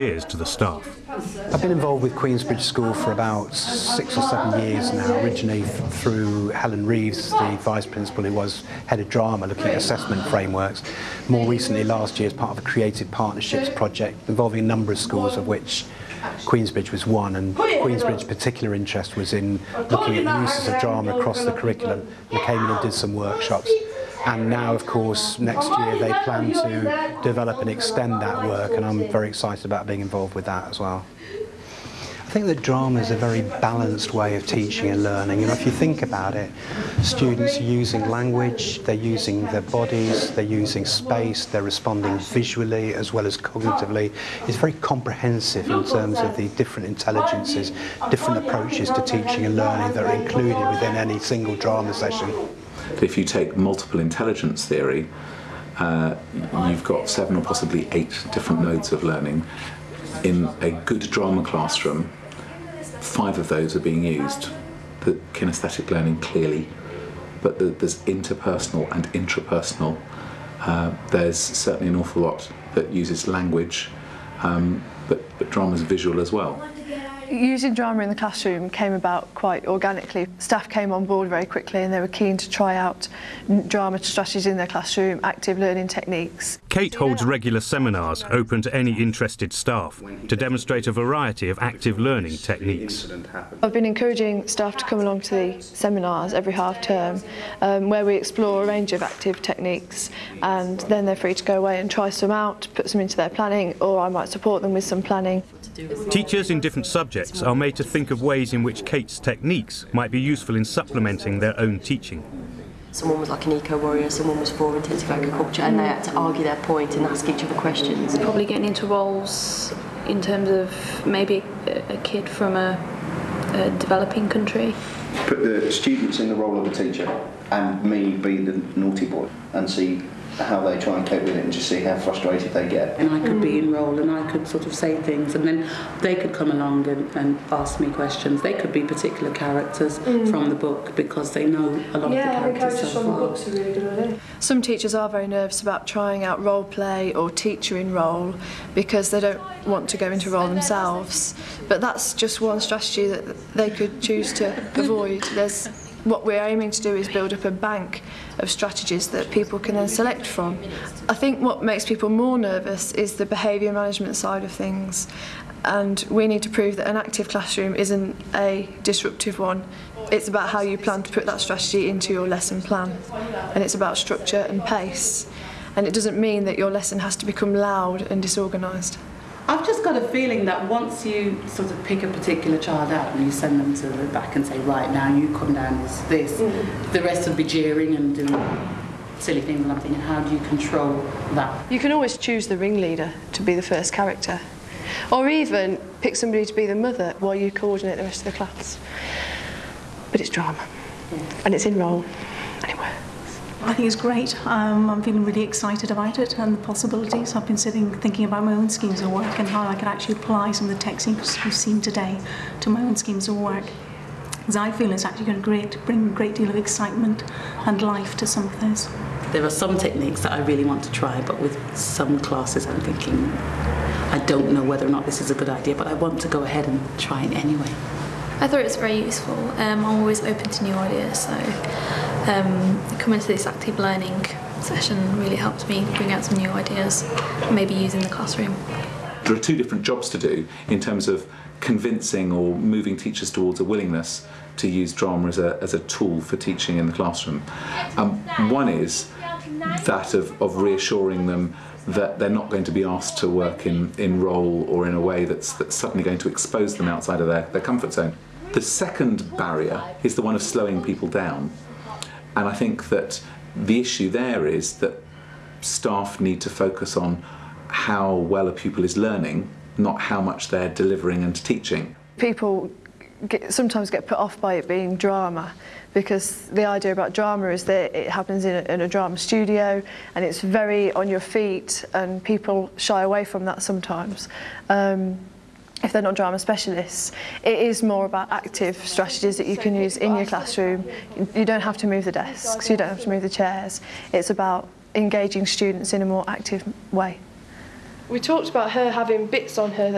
Here's to the staff. I've been involved with Queensbridge School for about 6 or 7 years now, originally through Helen Reeves, the Vice Principal who was Head of Drama, looking at assessment frameworks. More recently, last year, as part of a Creative Partnerships project involving a number of schools, of which Queensbridge was one, and Queensbridge's particular interest was in looking at uses of drama across the curriculum. They came in and did some workshops. And now, of course, next year they plan to develop and extend that work, and I'm very excited about being involved with that as well. I think that drama is a very balanced way of teaching and learning. You know, if you think about it, students are using language, they're using their bodies, they're using space, they're responding visually as well as cognitively. It's very comprehensive in terms of the different intelligences, different approaches to teaching and learning that are included within any single drama session. If you take multiple intelligence theory, you've got 7 or possibly 8 different modes of learning. In a good drama classroom, 5 of those are being used. The kinesthetic learning clearly, but there's interpersonal and intrapersonal. There's certainly an awful lot that uses language, but drama's visual as well. Using drama in the classroom came about quite organically. Staff came on board very quickly and they were keen to try out drama strategies in their classroom, active learning techniques. Kate holds regular seminars open to any interested staff to demonstrate a variety of active learning techniques. I've been encouraging staff to come along to the seminars every half term where we explore a range of active techniques, and then they're free to go away and try some out, put some into their planning, or I might support them with some planning. Teachers in different subjects are made to think of ways in which Kate's techniques might be useful in supplementing their own teaching. Someone was like an eco-warrior, someone was for intensive agriculture, and they had to argue their point and ask each other questions. Probably getting into roles in terms of maybe a kid from a developing country. Put the students in the role of a teacher and me be the naughty boy and see how they try and cope with it and just see how frustrated they get. And I could be in role and I could sort of say things, and then they could come along and ask me questions. They could be particular characters from the book because they know a lot of the characters so far. Really good. Some teachers are very nervous about trying out role play or teacher in role because they don't want to go into role themselves, but that's just one strategy that they could choose to avoid. What we're aiming to do is build up a bank of strategies that people can then select from. I think what makes people more nervous is the behaviour management side of things, and we need to prove that an active classroom isn't a disruptive one. It's about how you plan to put that strategy into your lesson plan, and it's about structure and pace, and it doesn't mean that your lesson has to become loud and disorganised. I've just got a feeling that once you sort of pick a particular child out and you send them to the back and say, right, now you come down as this, the rest will be jeering and doing silly things, and I'm thinking, how do you control that? You can always choose the ringleader to be the first character, or even pick somebody to be the mother while you coordinate the rest of the class. But it's drama, and it's in role, anyway. I think it's great. I'm feeling really excited about it and the possibilities. I've been thinking about my own schemes of work and how I can actually apply some of the techniques we've seen today to my own schemes of work. Because I feel it's actually going to bring a great deal of excitement and life to some of those. There are some techniques that I really want to try, but with some classes I'm thinking, I don't know whether or not this is a good idea, but I want to go ahead and try it anyway. I thought it was very useful. I'm always open to new ideas, so coming to this active learning session really helped me bring out some new ideas, maybe use in the classroom. There are 2 different jobs to do in terms of convincing or moving teachers towards a willingness to use drama as a tool for teaching in the classroom. One is that of reassuring them that they're not going to be asked to work in role or in a way that's suddenly going to expose them outside of their comfort zone. The second barrier is the one of slowing people down. And I think that the issue there is that staff need to focus on how well a pupil is learning, not how much they're delivering and teaching. People sometimes get put off by it being drama, because the idea about drama is that it happens in a drama studio and it's very on your feet, and people shy away from that sometimes. If they're not drama specialists, it is more about active strategies that you can use in your classroom. You don't have to move the desks, you don't have to move the chairs. It's about engaging students in a more active way. We talked about her having bits on her that